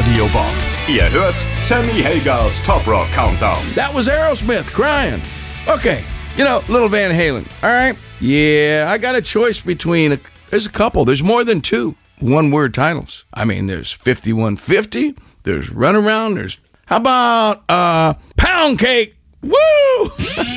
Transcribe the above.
Radio Bob. Ihr hört Sammy Hagars Top Rock Countdown. That was Aerosmith, Crying. Okay, Little Van Halen, all right? Yeah, I got a choice between, there's a couple. There's more than two one-word titles. I mean, there's 5150, there's Runaround, how about Pound Cake? Woo!